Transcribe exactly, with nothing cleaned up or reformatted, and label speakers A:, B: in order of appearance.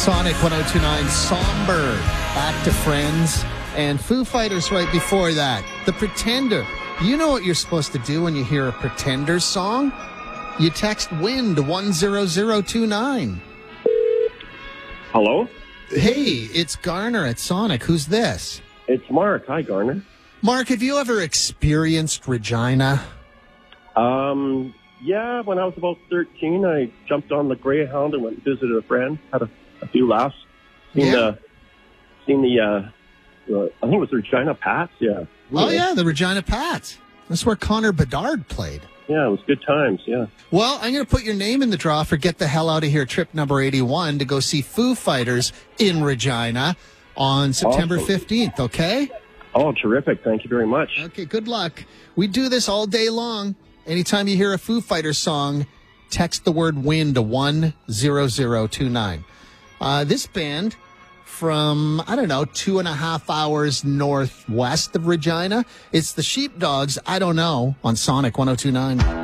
A: Sonic one oh two point nine, Somber, Back to Friends, and Foo Fighters right before that. The Pretender. You know what you're supposed to do when you hear a Pretender song? You text WIN to one zero zero two nine.
B: Hello?
A: Hey, it's Garner at Sonic. Who's this?
B: It's Mark. Hi, Garner.
A: Mark, have you ever experienced Regina?
B: Um, yeah, when I was about thirteen, I jumped on the Greyhound and went and visited a friend. Had a, a few laughs. Seen
A: Yeah.
B: the, seen the, uh, uh, I think it was the Regina Pats. Yeah.
A: Oh, yeah, the Regina Pats. That's where Connor Bedard played.
B: Yeah, it was good times. Yeah.
A: Well, I'm going to put your name in the draw for Get the Hell Out of Here trip number eighty-one to go see Foo Fighters in Regina on September
B: Awesome.
A: fifteenth, okay?
B: Oh, terrific. Thank you very much.
A: Okay, good luck. We do this all day long. Anytime you hear a Foo Fighters song, text the word WIN to one zero zero two nine. Uh, this band from, I don't know, two and a half hours northwest of Regina, it's the Sheepdogs, I Don't Know, on Sonic one oh two point nine.